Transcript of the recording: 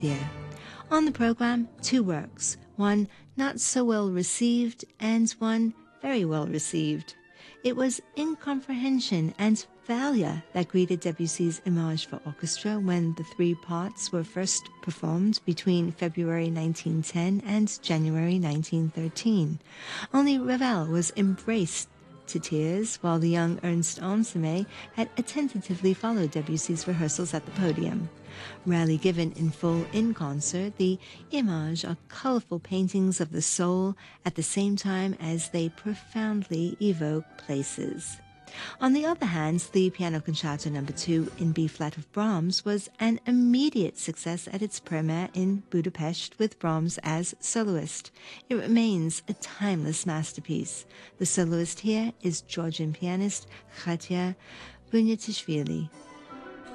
year. On the program, two works, one not so well received and one very well received. It was incomprehension and failure that greeted Debussy's Image for Orchestra when the three parts were first performed between February 1910 and January 1913. Only Ravel was embraced to tears, while the young Ernst Ansermet had attentively followed Debussy's rehearsals at the podium. Rarely given in full in concert, the Images are colorful paintings of the soul at the same time as they profoundly evoke places. On the other hand, the Piano Concerto No. 2 in B-flat of Brahms was an immediate success at its premiere in Budapest with Brahms as soloist. It remains a timeless masterpiece. The soloist here is Georgian pianist Khatia Bunyatishvili.